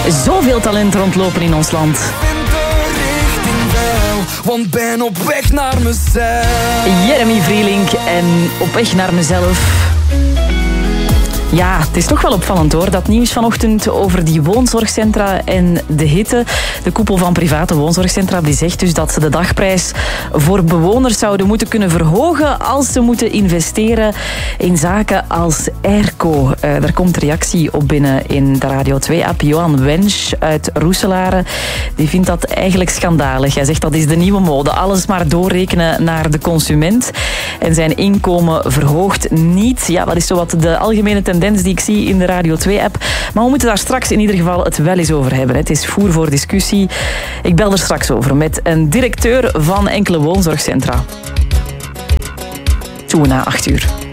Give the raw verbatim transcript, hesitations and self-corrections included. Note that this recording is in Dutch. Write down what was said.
Zoveel talent rondlopen in ons land. Want ben op weg naar mezelf. Jeremy Vrielink en op weg naar mezelf. Ja, het is toch wel opvallend hoor. Dat nieuws vanochtend over die woonzorgcentra en de hitte. De koepel van private woonzorgcentra die zegt dus dat ze de dagprijs voor bewoners zouden moeten kunnen verhogen als ze moeten investeren in zaken als airco. Uh, daar komt reactie op binnen in de Radio twee-app. Johan Wensch uit Roeselare, die vindt dat eigenlijk schandalig. Hij zegt dat is de nieuwe mode. Alles maar doorrekenen naar de consument. En zijn inkomen verhoogt niet. Ja, dat is zo wat de algemene tendens die ik zie in de Radio twee-app. Maar we moeten daar straks in ieder geval het wel eens over hebben. Het is voer voor discussie. Ik bel er straks over met een directeur van enkele woonzorgcentra. Toe na acht uur.